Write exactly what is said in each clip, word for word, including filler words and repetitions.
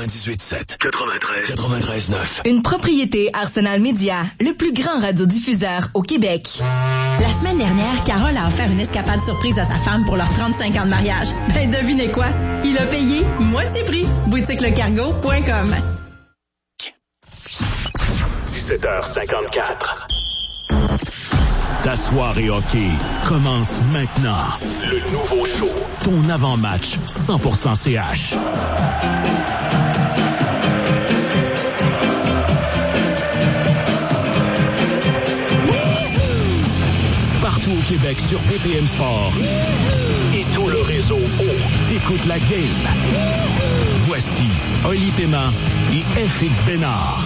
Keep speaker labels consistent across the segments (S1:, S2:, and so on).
S1: quatre-vingt-dix-huit sept, quatre-vingt-treize, quatre-vingt-treize neuf.
S2: Une propriété Arsenal Média, le plus grand radiodiffuseur au Québec.
S3: La semaine dernière, Carole a offert une escapade surprise à sa femme pour leurs trente-cinq ans de mariage. Ben, devinez quoi? Il a payé moitié prix. boutique le cargo point com.
S1: dix-sept heures cinquante-quatre.
S4: Ta soirée hockey commence maintenant.
S1: Le nouveau show.
S4: Ton avant-match cent pour cent C H. Partout au Québec sur B P M Sport.
S1: Et tout le réseau O.
S4: T'écoutes la game. Voici Oli Paiement et F X Bénard.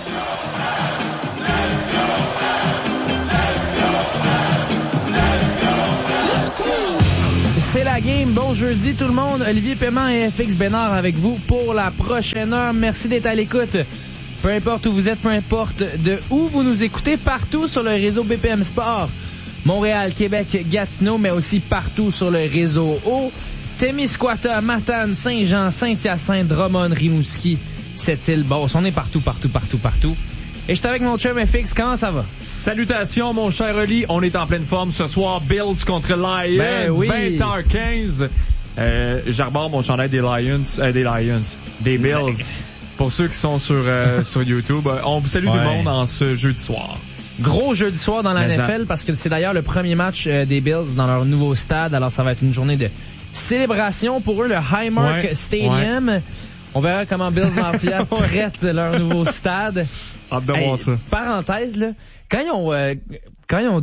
S5: C'est la game. Bon jeudi tout le monde. Olivier Paiement et F X Bénard avec vous pour la prochaine heure. Merci d'être à l'écoute. Peu importe où vous êtes, peu importe de où vous nous écoutez, partout sur le réseau B P M Sport. Montréal, Québec, Gatineau, mais aussi partout sur le réseau O. Témiscouata, Matane, Saint-Jean, Saint-Hyacinthe, Drummond, Rimouski, Sept-Îles, Beauce. On est partout, partout, partout, partout. Et je suis avec mon chum F X. Comment ça va?
S6: Salutations, mon cher Oli. On est en pleine forme ce soir. Bills contre Lions.
S5: Ben oui.
S6: vingt heures quinze. Euh, J'arbore mon chandail des Lions. Euh, des Lions. Des Bills. Ben. Pour ceux qui sont sur, euh, sur YouTube, on vous salue ouais. du monde en ce jeudi soir.
S5: Gros jeudi soir dans la
S6: Mais
S5: N F L
S6: ça.
S5: Parce que c'est d'ailleurs le premier match euh, des Bills dans leur nouveau stade. Alors ça va être une journée de célébration pour eux, le Highmark ouais. Stadium. Ouais. On verra comment Bills Mafia traite leur nouveau stade.
S6: Hâte de hey, voir ça.
S5: Parenthèse, là, quand ils ont, euh, quand ils ont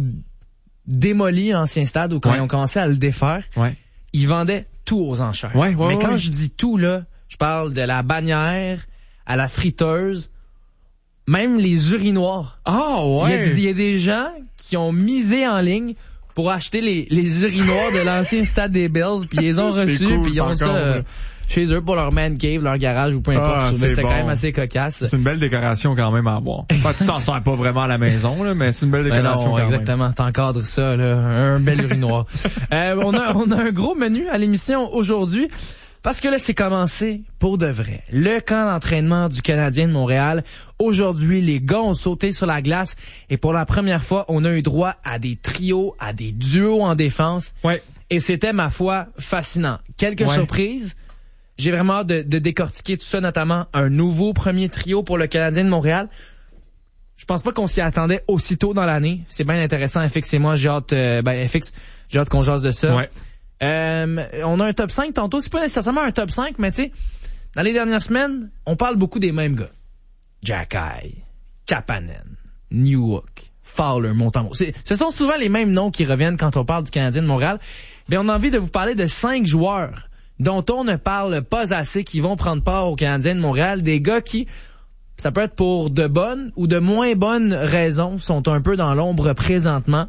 S5: démoli l'ancien stade ou quand
S6: ouais.
S5: ils ont commencé à le défaire,
S6: ouais.
S5: ils vendaient tout aux enchères.
S6: Ouais, ouais,
S5: Mais
S6: ouais,
S5: quand
S6: ouais.
S5: je dis tout, là, je parle de la bannière à la friteuse, même les urinoirs.
S6: Ah, oh, ouais.
S5: Il y, a, il y a des gens qui ont misé en ligne pour acheter les, les urinoirs de l'ancien stade des Bills, puis ils les ont reçus,
S6: cool,
S5: puis ils ont ça euh, chez eux pour leur man cave, leur garage ou peu importe.
S6: Ah,
S5: c'est
S6: c'est bon.
S5: quand même assez cocasse.
S6: C'est une belle décoration quand même à avoir. Enfin, tu t'en sers pas vraiment à la maison, là, mais c'est une belle décoration
S5: ben non,
S6: quand
S5: exactement.
S6: même.
S5: T'encadres ça, là, un bel urinoir. euh, on a on a un gros menu à l'émission aujourd'hui. Parce que là, c'est commencé pour de vrai. Le camp d'entraînement du Canadien de Montréal. Aujourd'hui, les gars ont sauté sur la glace et pour la première fois, on a eu droit à des trios, à des duos en défense.
S6: Ouais.
S5: Et c'était, ma foi, fascinant. Quelques
S6: ouais.
S5: surprises. J'ai vraiment hâte de, de décortiquer tout ça, notamment un nouveau premier trio pour le Canadien de Montréal. Je pense pas qu'on s'y attendait aussitôt dans l'année. C'est bien intéressant, F X et moi. J'ai hâte, euh, ben, F X, j'ai hâte qu'on jase de ça.
S6: Ouais.
S5: Euh, on a un top cinq tantôt. C'est pas nécessairement un top cinq, mais tu sais, dans les dernières semaines, on parle beaucoup des mêmes gars. Jacky, Kapanen, Newhook, Fowler, Montembeault. Ce sont souvent les mêmes noms qui reviennent quand on parle du Canadien de Montréal. Mais on a envie de vous parler de cinq joueurs dont on ne parle pas assez qui vont prendre part au Canadien de Montréal. Des gars qui, ça peut être pour de bonnes ou de moins bonnes raisons, sont un peu dans l'ombre présentement.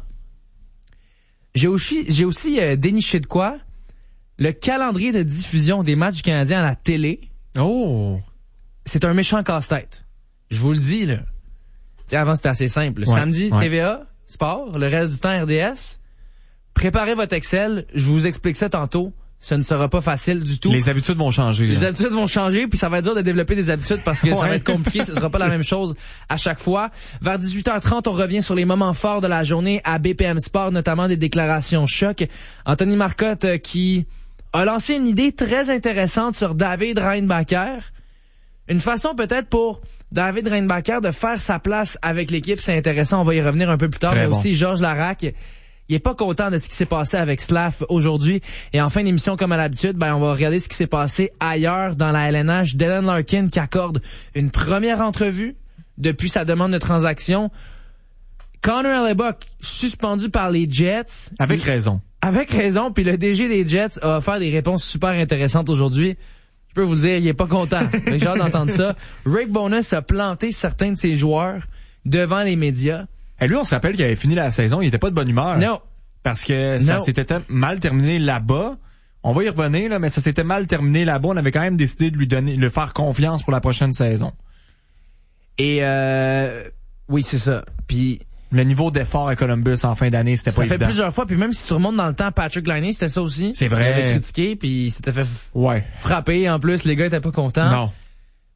S5: J'ai aussi, j'ai aussi euh, déniché de quoi? Le calendrier de diffusion des matchs du Canadien à la télé.
S6: Oh!
S5: C'est un méchant casse-tête. Je vous le dis, là. T'sais, avant, c'était assez simple.
S6: Ouais,
S5: Samedi,
S6: ouais.
S5: T V A, sport. Le reste du temps, R D S. Préparez votre Excel. Je vous explique ça tantôt. Ce ne sera pas facile du tout.
S6: Les habitudes vont changer.
S5: Les
S6: là.
S5: habitudes vont changer, puis ça va être dur de développer des habitudes parce que
S6: ouais.
S5: ça va être compliqué. Ce sera pas la même chose à chaque fois. Vers dix-huit heures trente, on revient sur les moments forts de la journée à B P M Sport, notamment des déclarations choc. Anthony Marcotte euh, qui a lancé une idée très intéressante sur David Reinbacher. Une façon peut-être pour David Reinbacher de faire sa place avec l'équipe. C'est intéressant, on va y revenir un peu plus tard.
S6: Très
S5: mais
S6: bon.
S5: aussi Georges Laraque. Il est pas content de ce qui s'est passé avec Slav aujourd'hui. Et en fin d'émission, comme à l'habitude, ben, on va regarder ce qui s'est passé ailleurs dans la L N H. Dylan Larkin qui accorde une première entrevue depuis sa demande de transaction. Connor Hellebuyck suspendu par les Jets.
S6: Avec raison.
S5: Avec raison. Puis le D G des Jets a offert des réponses super intéressantes aujourd'hui. Je peux vous le dire, il est pas content. J'ai hâte d'entendre ça. Rick Bowness a planté certains de ses joueurs devant les médias.
S6: Et lui, on se rappelle qu'il avait fini la saison, il était pas de bonne humeur.
S5: Non.
S6: Parce que ça
S5: non.
S6: s'était mal terminé là-bas. On va y revenir, là, mais ça s'était mal terminé là-bas. On avait quand même décidé de lui donner, de lui faire confiance pour la prochaine saison.
S5: Et euh, oui, c'est ça. Puis
S6: le niveau d'effort à Columbus en fin d'année, c'était pas évident.
S5: Ça fait plusieurs fois, puis même si tu remontes dans le temps, Patrick Laine, c'était ça aussi.
S6: C'est vrai.
S5: Il avait critiqué, puis il s'était fait f-
S6: ouais.
S5: frapper. En plus, les gars étaient pas contents.
S6: Non.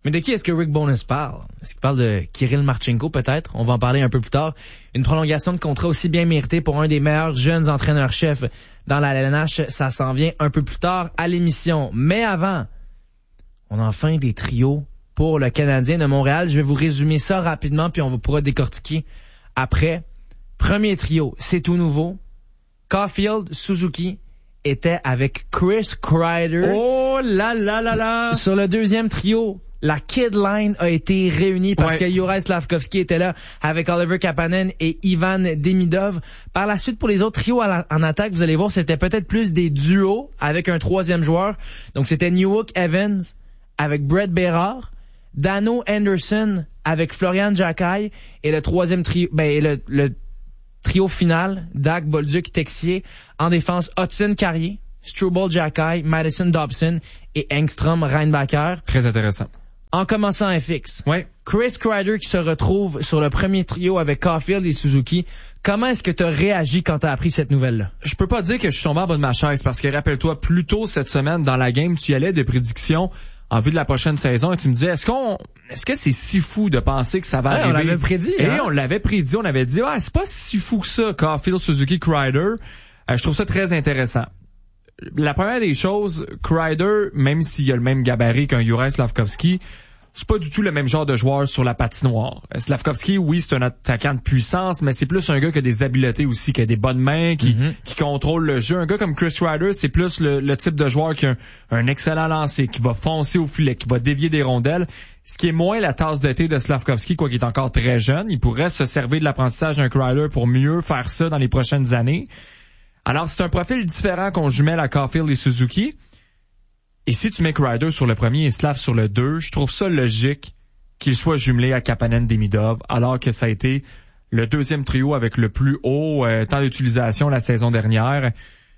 S5: Mais de qui est-ce que Rick Bowness parle? Est-ce qu'il parle de Kirill Marchenko, peut-être? On va en parler un peu plus tard. Une prolongation de contrat aussi bien méritée pour un des meilleurs jeunes entraîneurs-chefs dans la L N H. Ça s'en vient un peu plus tard à l'émission. Mais avant, on a enfin des trios pour le Canadien de Montréal. Je vais vous résumer ça rapidement, puis on va pourra décortiquer après. Premier trio, c'est tout nouveau. Caulfield, Suzuki était avec Chris Kreider.
S6: Oh là là là là!
S5: Sur le deuxième trio, la Kid Line a été réunie parce ouais. que Juraj Slafkovský était là avec Oliver Kapanen et Ivan Demidov. Par la suite, pour les autres trios la, en attaque, vous allez voir, c'était peut-être plus des duos avec un troisième joueur. Donc, c'était Newhook Evans avec Brett Berard, Dano Anderson avec Florian Jacquet et le troisième trio, ben, le, le trio final, Dak, Bolduc, Texier. En défense, Hudson Carrier, Struble Jacquet, Madison Dobson et Engstrom Reinbacher.
S6: Très intéressant.
S5: En commençant F X,
S6: ouais.
S5: Chris Kreider qui se retrouve sur le premier trio avec Caulfield et Suzuki. Comment est-ce que tu as réagi quand tu as appris cette nouvelle-là?
S6: Je peux pas dire que je suis tombé en bas de ma chaise parce que, rappelle-toi, plus tôt cette semaine, dans la game, tu y allais de prédictions en vue de la prochaine saison et tu me disais, est-ce qu'on, est-ce que c'est si fou de penser que ça va
S5: ouais,
S6: arriver?
S5: On l'avait prédit.
S6: Et
S5: hein?
S6: on l'avait prédit, on avait dit, ah, c'est pas si fou que ça, Caulfield, Suzuki, Kreider. Euh, je trouve ça très intéressant. La première des choses, Kreider, même s'il a le même gabarit qu'un Juraj Slafkovský, c'est pas du tout le même genre de joueur sur la patinoire. Slafkovský, oui, c'est un attaquant de puissance, mais c'est plus un gars qui a des habiletés aussi, qui a des bonnes mains, qui, mm-hmm. qui contrôle le jeu. Un gars comme Chris Kreider, c'est plus le, le type de joueur qui a un, un excellent lancer, qui va foncer au filet, qui va dévier des rondelles. Ce qui est moins la tasse de thé de Slafkovský, quoi qu'il est encore très jeune. Il pourrait se servir de l'apprentissage d'un Kreider pour mieux faire ça dans les prochaines années. Alors, c'est un profil différent qu'on jumelle à Caulfield et Suzuki. Et si tu mets Kreider sur le premier et Slav sur le deux, je trouve ça logique qu'il soit jumelé à Kapanen Demidov, alors que ça a été le deuxième trio avec le plus haut euh, temps d'utilisation la saison dernière.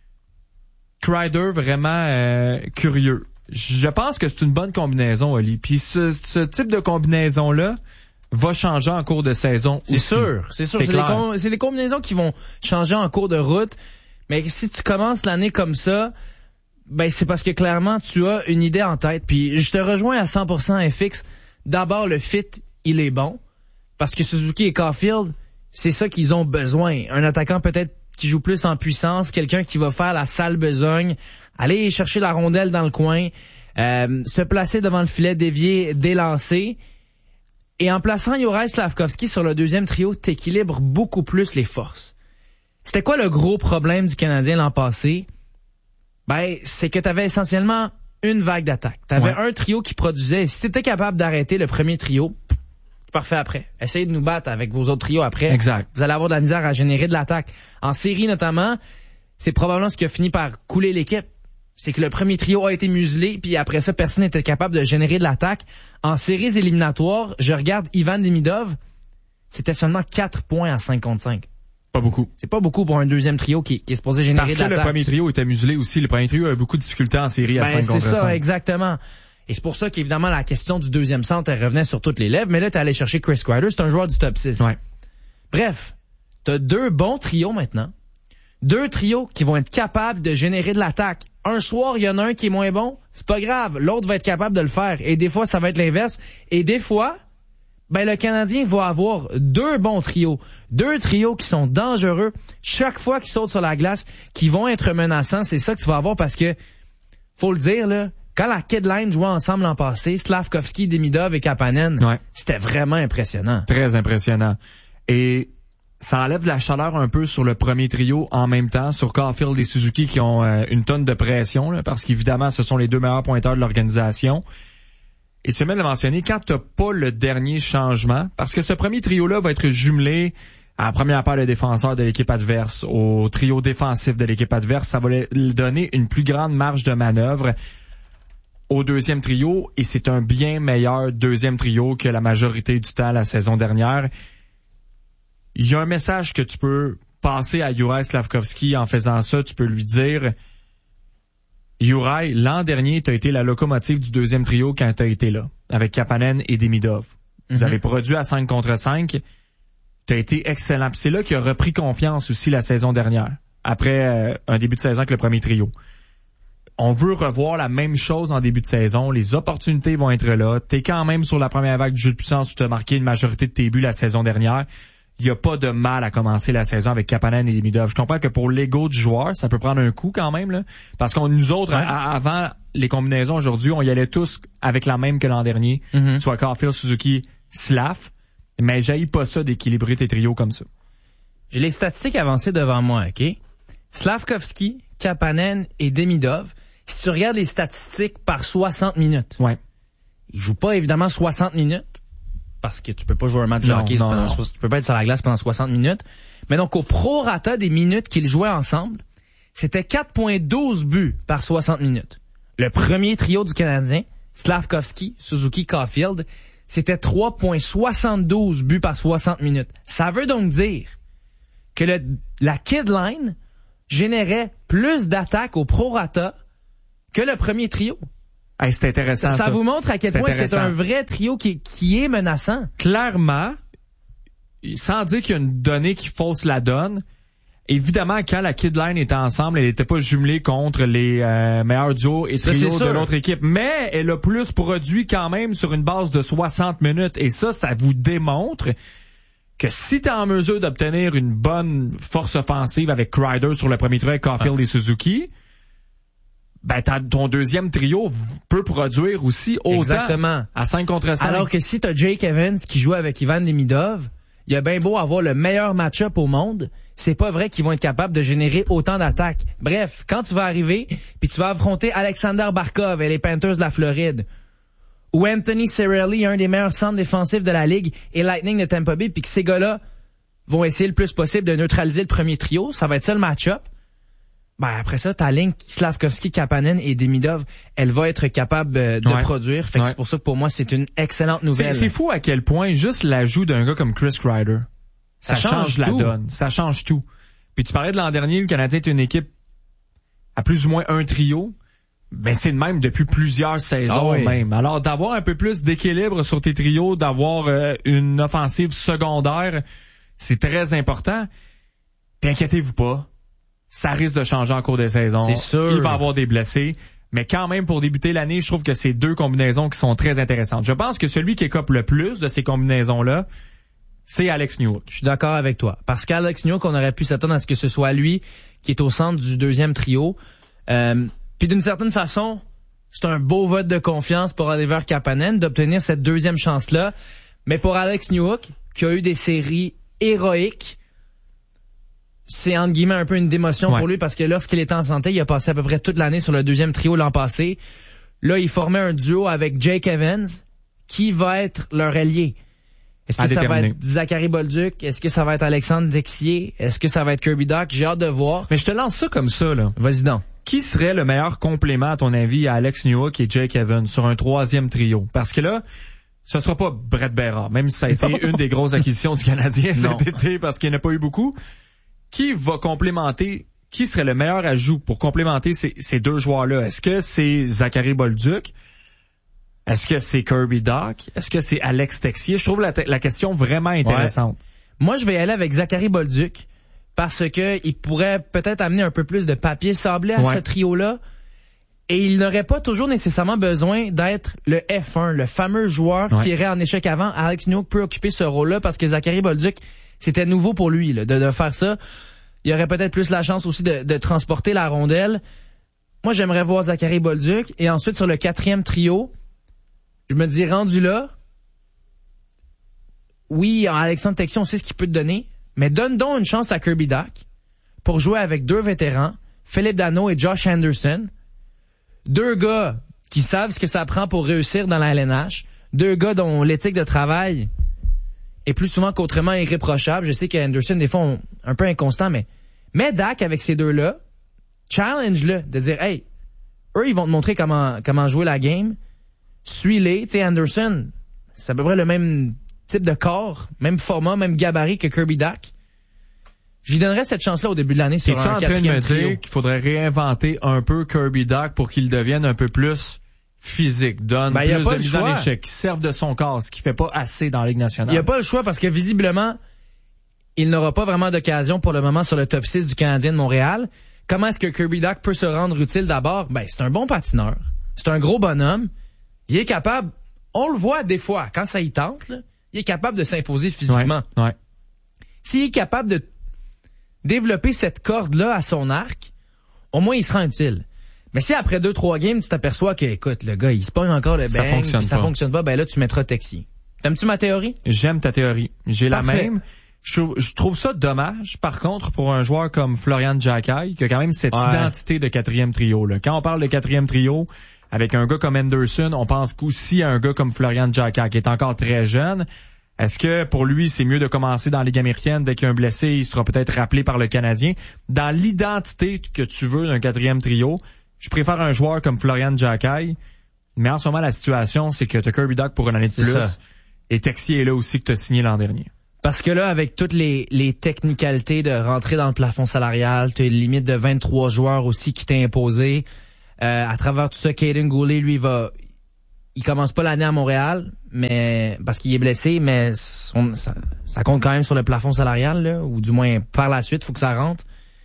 S6: Kreider, vraiment euh, curieux. Je pense que c'est une bonne combinaison, Oli. Puis ce, ce type de combinaison-là va changer en cours de saison.
S5: C'est
S6: aussi.
S5: sûr, c'est sûr. C'est, c'est, les com- c'est les combinaisons qui vont changer en cours de route. Mais si tu commences l'année comme ça, ben c'est parce que clairement tu as une idée en tête. Puis je te rejoins à cent pour cent F X. D'abord, le fit, il est bon. Parce que Suzuki et Caulfield, c'est ça qu'ils ont besoin. Un attaquant peut-être qui joue plus en puissance, quelqu'un qui va faire la sale besogne, aller chercher la rondelle dans le coin, euh, se placer devant le filet, dévier, délancer. Et en plaçant Juraj Slafkovský sur le deuxième trio, t'équilibres beaucoup plus les forces. C'était quoi le gros problème du Canadien l'an passé? Ben, c'est que t'avais essentiellement une vague d'attaque. T'avais ouais. un trio qui produisait. Si t'étais capable d'arrêter le premier trio, pff, parfait après. Essayez de nous battre avec vos autres trios après.
S6: Exact.
S5: Vous allez avoir de la misère à générer de l'attaque. En série notamment, c'est probablement ce qui a fini par couler l'équipe. C'est que le premier trio a été muselé, puis après ça, personne n'était capable de générer de l'attaque. En séries éliminatoires, je regarde Ivan Demidov, c'était seulement quatre points à cinq contre cinq.
S6: Pas beaucoup.
S5: C'est pas beaucoup pour un deuxième trio qui, qui est supposé générer
S6: Parce
S5: de l'attaque.
S6: Parce que le premier trio était muselé aussi. Le premier trio a eu beaucoup de difficultés en série à
S5: ben,
S6: cinq contre cinq.
S5: C'est ça, exactement. Et c'est pour ça qu'évidemment, la question du deuxième centre, elle revenait sur toutes les lèvres. Mais là, t'es allé chercher Chris Kreider, c'est un joueur du top six.
S6: Ouais.
S5: Bref, t'as deux bons trios maintenant. Deux trios qui vont être capables de générer de l'attaque. Un soir, il y en a un qui est moins bon. C'est pas grave. L'autre va être capable de le faire. Et des fois, ça va être l'inverse. Et des fois, ben, le Canadien va avoir deux bons trios. Deux trios qui sont dangereux. Chaque fois qu'ils sautent sur la glace, qui vont être menaçants. C'est ça que tu vas avoir parce que, faut le dire, là, quand la Kid Line jouait ensemble l'an passé, Slafkovský, Demidov et Kapanen, ouais. c'était vraiment impressionnant.
S6: Très impressionnant. Et ça enlève de la chaleur un peu sur le premier trio en même temps, sur Caulfield et Suzuki qui ont euh, une tonne de pression, là, parce qu'évidemment, ce sont les deux meilleurs pointeurs de l'organisation. Et tu viens de le mentionner, quand tu n'as pas le dernier changement, parce que ce premier trio-là va être jumelé à la première paire de défenseurs de l'équipe adverse, au trio défensif de l'équipe adverse, ça va lui donner une plus grande marge de manœuvre au deuxième trio, et c'est un bien meilleur deuxième trio que la majorité du temps la saison dernière. Il y a un message que tu peux passer à Juraj Slafkovský en faisant ça, tu peux lui dire: Juraj, l'an dernier, tu as été la locomotive du deuxième trio quand tu as été là, avec Kapanen et Demidov. Vous mm-hmm. avez produit à cinq contre cinq. Tu as été excellent. Puis c'est là qu'il a repris confiance aussi la saison dernière, après euh, un début de saison avec le premier trio. on veut revoir la même chose en début de saison. Les opportunités vont être là. T'es quand même sur la première vague du jeu de puissance où tu as marqué une majorité de tes buts la saison dernière. Il n'y a pas de mal à commencer la saison avec Kapanen et Demidov. Je comprends que pour l'ego du joueur, ça peut prendre un coup quand même, là. Parce qu'on nous autres,
S5: ouais.
S6: à, avant les combinaisons aujourd'hui, on y allait tous avec la même que l'an dernier.
S5: Mm-hmm.
S6: Soit Caulfield, Suzuki, Slav. Mais j'haïs pas ça d'équilibrer tes trios comme ça.
S5: J'ai les statistiques avancées devant moi, OK? Slavkovski, Kapanen et Demidov. Si tu regardes les statistiques par soixante minutes,
S6: Ouais.
S5: ils jouent pas évidemment soixante minutes parce que tu peux pas jouer un match de
S6: Non,
S5: hockey
S6: non,
S5: pendant
S6: non.
S5: so- tu peux pas être sur la glace pendant soixante minutes. Mais donc au prorata des minutes qu'ils jouaient ensemble, c'était quatre virgule douze buts par soixante minutes. Le premier trio du Canadien, Slavkovski, Suzuki, Caulfield, c'était trois virgule soixante-douze buts par soixante minutes. Ça veut donc dire que le, la Kid Line générait plus d'attaques au prorata que le premier trio.
S6: Hey, c'est intéressant.
S5: Ça,
S6: Ça,
S5: vous montre à quel
S6: C'est
S5: point c'est
S6: intéressant.
S5: un vrai trio qui, qui est menaçant.
S6: Clairement, sans dire qu'il y a une donnée qui fausse la donne, évidemment, quand la Kid Line était ensemble, elle n'était pas jumelée contre les euh, meilleurs duos et
S5: Ça,
S6: trios
S5: c'est
S6: de
S5: sûr.
S6: l'autre équipe. Mais elle a plus produit quand même sur une base de soixante minutes. Et ça, ça vous démontre que si tu es en mesure d'obtenir une bonne force offensive avec Kreider sur le premier trio, avec Caulfield
S5: Ah.
S6: et Suzuki, ben t'as- ton deuxième trio peut produire aussi autant
S5: Exactement.
S6: à cinq contre cinq.
S5: Alors que si t'as Jake Evans qui joue avec Ivan Demidov, il a bien beau avoir le meilleur match-up au monde, c'est pas vrai qu'ils vont être capables de générer autant d'attaques. Bref, quand tu vas arriver, puis tu vas affronter Alexander Barkov et les Panthers de la Floride, ou Anthony Cirelli, un des meilleurs centres défensifs de la Ligue, et Lightning de Tampa Bay, puis que ces gars-là vont essayer le plus possible de neutraliser le premier trio, ça va être ça le match-up. Ben après ça, ta ligne Slavkovski, Kapanen et Demidov, elle va être capable euh, de
S6: Ouais.
S5: produire. Fait que
S6: Ouais.
S5: c'est pour ça que pour moi, c'est une excellente
S6: C'est,
S5: nouvelle.
S6: c'est fou à quel point juste l'ajout d'un gars comme Chris Kreider, ça,
S5: Ça
S6: change,
S5: change
S6: la
S5: tout.
S6: donne. Ça change tout. Puis tu parlais de l'an dernier, le Canadien est une équipe à plus ou moins un trio. Ben c'est le même depuis plusieurs saisons
S5: Ah oui.
S6: même. Alors d'avoir un peu plus d'équilibre sur tes trios, d'avoir euh, une offensive secondaire, c'est très important. Puis inquiétez-vous pas, ça risque de changer en cours de saison.
S5: C'est sûr.
S6: Il va y avoir des blessés. Mais quand même, pour débuter l'année, je trouve que c'est deux combinaisons qui sont très intéressantes. Je pense que celui qui écope le plus de ces combinaisons-là, c'est Alex Newhook.
S5: Je suis d'accord avec toi. Parce qu'Alex Newhook, on aurait pu s'attendre à ce que ce soit lui qui est au centre du deuxième trio. Euh, puis d'une certaine façon, c'est un beau vote de confiance pour Oliver Kapanen d'obtenir cette deuxième chance-là. Mais pour Alex Newhook, qui a eu des séries héroïques, c'est entre guillemets un peu une démotion
S6: Ouais.
S5: pour lui parce que lorsqu'il était en santé, il a passé à peu près toute l'année sur le deuxième trio l'an passé. Là, il formait un duo avec Jake Evans, qui va être leur allié. Est-ce
S6: À
S5: que ça va
S6: déterminer.
S5: être Zachary Bolduc? Est-ce que ça va être Alexandre Texier? Est-ce que ça va être Kirby Dach? J'ai hâte de voir.
S6: Mais je te lance ça comme ça, là.
S5: Vas-y donc.
S6: Qui serait le meilleur complément, à ton avis, à Alex Newhook et Jake Evans sur un troisième trio? Parce que là, ce sera pas Brett Berard, même si ça a été
S5: Non.
S6: une des grosses acquisitions du Canadien
S5: Non.
S6: cet été parce qu'il n'y en a pas eu beaucoup. Qui va complémenter, qui serait le meilleur ajout pour complémenter ces, ces deux joueurs-là? Est-ce que c'est Zachary Bolduc? Est-ce que c'est Kirby Dach? Est-ce que c'est Alex Texier? Je trouve la, la question vraiment intéressante.
S5: Moi, je vais y aller avec Zachary Bolduc parce que il pourrait peut-être amener un peu plus de papier sablé à
S6: Ouais.
S5: ce trio-là. Et il n'aurait pas toujours nécessairement besoin d'être le F un, le fameux joueur
S6: Ouais.
S5: qui irait en échec avant. Alex Newhook peut occuper ce rôle-là parce que Zachary Bolduc, c'était nouveau pour lui là, de, de faire ça. Il aurait peut-être plus la chance aussi de, de transporter la rondelle. Moi, j'aimerais voir Zachary Bolduc. Et ensuite, sur le quatrième trio, je me dis, rendu là, oui, en Alexandre Texier, on sait ce qu'il peut te donner, mais donne donc une chance à Kirby Dach pour jouer avec deux vétérans, Philippe Danault et Josh Anderson. Deux gars qui savent ce que ça prend pour réussir dans la L N H. Deux gars dont l'éthique de travail est plus souvent qu'autrement irréprochable. Je sais qu'Anderson, des fois, on, un peu inconstant, mais mets Dak avec ces deux-là, challenge-le, de dire, hey, eux, ils vont te montrer comment, comment jouer la game. Suis-les. Tu sais, Anderson, c'est à peu près le même type de corps, même format, même gabarit que Kirby Dach. Je lui donnerais cette chance-là au début de l'année sur
S6: Es-tu
S5: un
S6: en train de
S5: quatrième
S6: me
S5: trio.
S6: dire qu'il faudrait réinventer un peu Kirby Dach pour qu'il devienne un peu plus physique, donne
S5: Ben, y a
S6: plus
S5: pas
S6: de
S5: le
S6: mise en
S5: choix.
S6: échec, qui serve de son corps, ce qui fait pas assez dans la Ligue nationale.
S5: Il n'y a pas le choix parce que visiblement, il n'aura pas vraiment d'occasion pour le moment sur le top six du Canadien de Montréal. comment est-ce que Kirby Dach peut se rendre utile d'abord? Ben, c'est un bon patineur. C'est un gros bonhomme. Il est capable, on le voit des fois, quand ça y tente, là, il est capable de s'imposer physiquement.
S6: Ouais, ouais.
S5: S'il est capable de développer cette corde-là à son arc, au moins il sera utile. Mais si après deux, trois games, tu t'aperçois que, écoute, le gars, il se pogne encore le
S6: ça
S5: bang,
S6: fonctionne
S5: puis ça
S6: pas.
S5: fonctionne pas, ben là, tu mettras Texier. T'aimes-tu ma théorie?
S6: J'aime ta théorie. J'ai
S5: Parfait.
S6: la même. Je trouve, je trouve ça dommage, par contre, pour un joueur comme Florian Giaccai, qui a quand même cette
S5: Ouais.
S6: identité de quatrième trio, là. Quand on parle de quatrième trio, avec un gars comme Anderson, on pense aussi à un gars comme Florian Giaccai, qui est encore très jeune. Est-ce que pour lui, c'est mieux de commencer dans la Ligue américaine dès qu'il y a un blessé, il sera peut-être rappelé par le Canadien? Dans l'identité que tu veux d'un quatrième trio, je préfère un joueur comme Florian Giaccai, mais en ce moment, la situation, c'est que tu as Kirby Dach pour une année de
S5: C'est
S6: plus,
S5: ça.
S6: et Texier est là aussi que tu as signé l'an dernier.
S5: Parce que là, avec toutes les, les technicalités de rentrer dans le plafond salarial, tu as une limite de vingt-trois joueurs aussi qui t'est imposée. Euh, à travers tout ça, Caden Goulet, lui, va, il commence pas l'année à Montréal, mais parce qu'il est blessé, mais son, ça, ça compte quand même sur le plafond salarial, là, ou du moins par la suite, faut que ça rentre.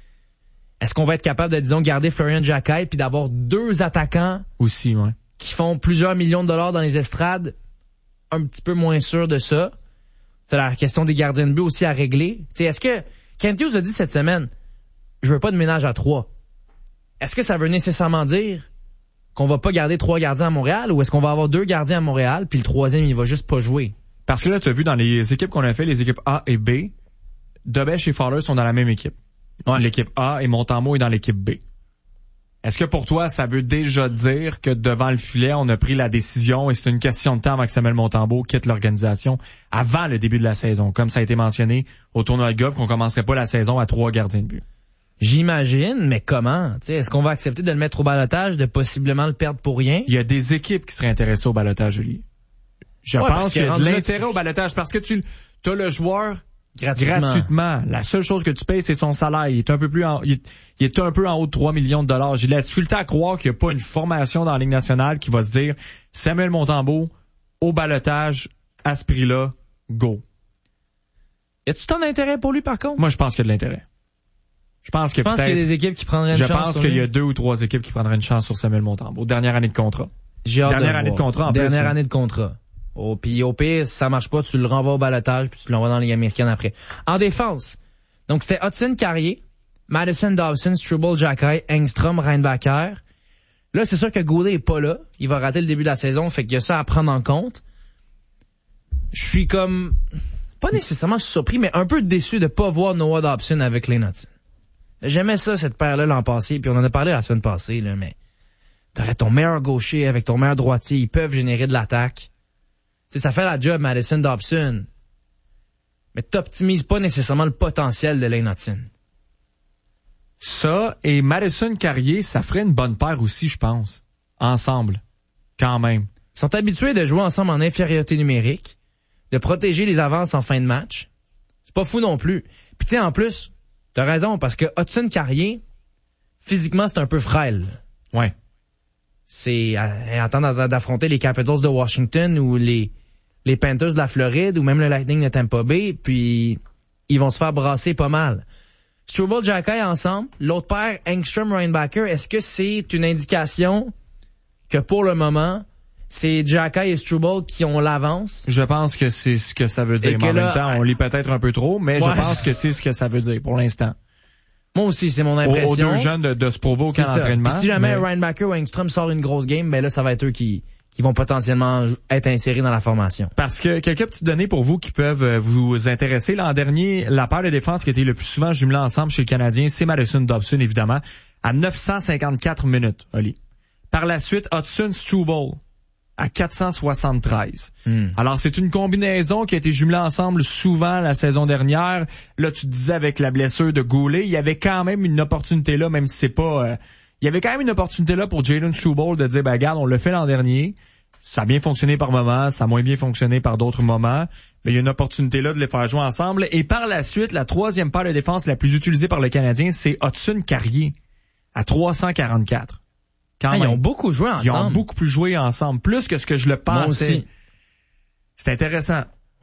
S5: Est-ce qu'on va être capable de, disons, garder Florian Giaccai puis d'avoir deux attaquants
S6: Aussi, ouais.
S5: qui font plusieurs millions de dollars dans les estrades? Un petit peu moins sûr de ça. C'est la question des gardiens de but aussi à régler. T'sais, est-ce que Kent Hughes a dit cette semaine, je veux pas de ménage à trois. Est-ce que ça veut nécessairement dire qu'on va pas garder trois gardiens à Montréal ou est-ce qu'on va avoir deux gardiens à Montréal puis le troisième il va juste pas jouer?
S6: Parce que là, tu as vu dans les équipes qu'on a fait, les équipes A et B, Dobech et Fowler sont dans la même équipe.
S5: Ouais.
S6: L'équipe A et Montembeault est dans l'équipe B. Est-ce que pour toi, ça veut déjà dire que devant le filet, on a pris la décision et c'est une question de temps avant que Samuel Montembeault quitte l'organisation avant le début de la saison, comme ça a été mentionné au tournoi de golf, qu'on commencerait pas la saison à trois gardiens de but?
S5: J'imagine, mais comment? T'sais, est-ce qu'on va accepter de le mettre au balotage, de possiblement le perdre pour rien?
S6: Il y a des équipes qui seraient intéressées au balotage, Julie. Je
S5: Ouais, parce
S6: pense
S5: que
S6: qu'il y a de
S5: rendu là,
S6: l'intérêt
S5: tu-
S6: au balotage parce que tu as le joueur
S5: Gratuitement.
S6: gratuitement. La seule chose que tu payes, c'est son salaire. Il est un peu plus en, il est, il est un peu en haut de trois millions de dollars. J'ai de la difficulté à croire qu'il n'y a pas une formation dans la Ligue nationale qui va se dire Samuel Montembeault au balotage à ce prix-là, go.
S5: Y a-tu tant d'intérêt pour lui par contre?
S6: Moi, je pense qu'il y a de l'intérêt. Je pense que
S5: Je pense qu'il y a
S6: peut-être,
S5: des équipes qui prendraient une
S6: je
S5: chance
S6: pense
S5: sur
S6: qu'il y
S5: lui.
S6: a deux ou trois équipes qui prendraient une chance sur Samuel Montembeault. Dernière année de contrat.
S5: J'ai hâte
S6: Dernière
S5: de
S6: année
S5: voir.
S6: de contrat, en plus,
S5: Dernière
S6: hein.
S5: année de contrat. Oh, puis au pire, si ça marche pas, tu le renvoies au balotage puis tu l'envoies dans la Ligue américaine après. En défense, donc c'était Hudson Carrier, Madison Dawson, Struble Giaccai, Engstrom, Reinbacher. Là, c'est sûr que Goulet est pas là. Il va rater le début de la saison, fait qu'il y a ça à prendre en compte. Je suis comme, pas nécessairement surpris, mais un peu déçu de pas voir Noah Dobson avec Lane Hudson. J'aimais ça, cette paire-là, l'an passé, puis on en a parlé la semaine passée, là, mais t'aurais ton meilleur gaucher avec ton meilleur droitier, ils peuvent générer de l'attaque. T'sais, ça fait la job, Madison Dobson. Mais t'optimises pas nécessairement le potentiel de Lane Hudson.
S6: Ça et Madison Carrier, ça ferait une bonne paire aussi, je pense. Ensemble. Quand même.
S5: Ils sont habitués de jouer ensemble en infériorité numérique, de protéger les avances en fin de match. C'est pas fou non plus. Puis tu sais, en plus, t'as raison, parce que Hudson Carrier, physiquement, c'est un peu frêle.
S6: Ouais.
S5: C'est à, à attendre d'affronter les Capitals de Washington ou les, les Panthers de la Floride ou même le Lightning de Tampa Bay, puis ils vont se faire brasser pas mal. Struble Giaccai ensemble, l'autre paire, Engstrom Reinbacher, est-ce que c'est une indication que pour le moment, c'est Giaccai et Struble qui ont l'avance?
S6: Je pense que c'est ce que ça veut dire.
S5: Et
S6: Mais
S5: que
S6: en
S5: là,
S6: même temps, on lit peut-être un peu trop, mais
S5: Ouais.
S6: je pense que c'est ce que ça veut dire pour l'instant.
S5: Moi aussi, c'est mon
S6: Aux, aux
S5: impression.
S6: deux jeunes de, de se prouver au
S5: C'est
S6: camp
S5: ça.
S6: d'entraînement.
S5: Puis si jamais
S6: mais-
S5: Reinbacher ou Engstrom sort une grosse game, ben là, ça va être eux qui, qui vont potentiellement être insérés dans la formation.
S6: Parce que quelques petites données pour vous qui peuvent euh, vous intéresser. L'an dernier, la paire de défense qui a été le plus souvent jumelée ensemble chez le Canadien, c'est Madison Dobson, évidemment, à neuf cent cinquante-quatre minutes, Oli. Par la suite, Hudson Struble à quatre cent soixante-treize.
S5: Hmm.
S6: Alors, c'est une combinaison qui a été jumelée ensemble souvent la saison dernière. Là, tu te disais avec la blessure de Goulet, il y avait quand même une opportunité là, même si c'est pas... Euh, il y avait quand même une opportunité là pour Jalen Struble de dire, ben regarde, on l'a fait l'an dernier. Ça a bien fonctionné par moments, ça a moins bien fonctionné par d'autres moments. Mais il y a une opportunité là de les faire jouer ensemble. Et par la suite, la troisième paire de défense la plus utilisée par le Canadien, c'est Hudson Carrier à trois cent quarante-quatre. Quand
S5: Ah, ils
S6: même.
S5: ont beaucoup joué ensemble.
S6: Ils ont beaucoup plus joué ensemble, plus que ce que je le
S5: Moi
S6: pensais.
S5: aussi.
S6: C'est intéressant.
S5: Ouais.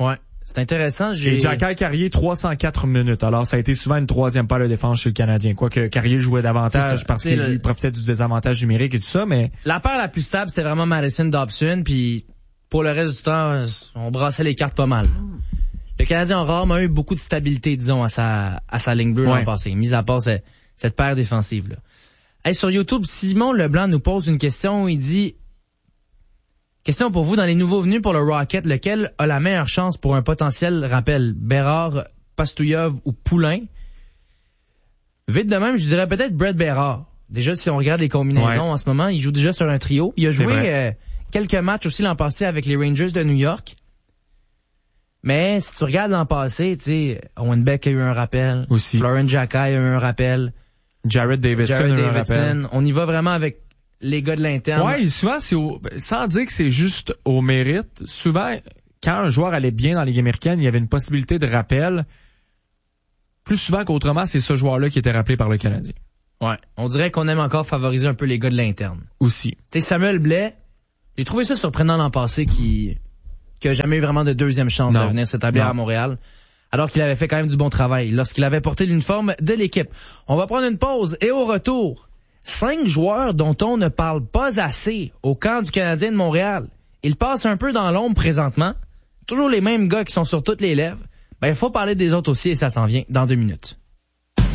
S5: C'est intéressant. J'ai...
S6: Et Jacques Carrier, trois cent quatre minutes. Alors, ça a été souvent une troisième paire de défense chez le Canadien. Quoique Carrier jouait davantage parce qu'il le... profitait du désavantage numérique et tout ça, mais...
S5: La paire la plus stable, c'était vraiment Madison-Dobson, puis pour le reste du temps, on brassait les cartes pas mal. Le Canadien a rarement eu beaucoup de stabilité, disons, à sa, à sa ligne bleue ouais. l'an passé, mis à part cette, cette paire défensive-là. Hey, sur YouTube, Simon Leblanc nous pose une question. Il dit... Question pour vous, dans les nouveaux venus pour le Rocket, lequel a la meilleure chance pour un potentiel rappel? Bérard, Pastouillev ou Poulain? Vite de même, je dirais peut-être Brett Bérard. Déjà, si on regarde les combinaisons ouais. en ce moment, il joue déjà sur un trio. Il a joué euh, quelques matchs aussi l'an passé avec les Rangers de New York. Mais si tu regardes l'an passé, tu sais, Owen Beck a eu un rappel.
S6: Aussi.
S5: Florent Jacquet a eu un rappel.
S6: Jared Davidson
S5: Jared
S6: a eu
S5: Davidson.
S6: un rappel.
S5: On y va vraiment avec les gars de l'interne.
S6: Ouais, souvent, c'est au, sans dire que c'est juste au mérite, souvent, quand un joueur allait bien dans la Ligue américaine, il y avait une possibilité de rappel. Plus souvent qu'autrement, c'est ce joueur-là qui était rappelé par le Canadien.
S5: Ouais. On dirait qu'on aime encore favoriser un peu les gars de l'interne.
S6: Aussi.
S5: Tu sais, Samuel Blais, j'ai trouvé ça surprenant l'an passé qui, qui a jamais eu vraiment de deuxième chance non. de venir s'établir non. à Montréal. Alors qu'il avait fait quand même du bon travail lorsqu'il avait porté l'uniforme de l'équipe. On va prendre une pause et au retour, cinq joueurs dont on ne parle pas assez au camp du Canadien de Montréal. Ils passent un peu dans l'ombre présentement. Toujours les mêmes gars qui sont sur toutes les lèvres. Ben, il faut parler des autres aussi et ça s'en vient dans deux minutes.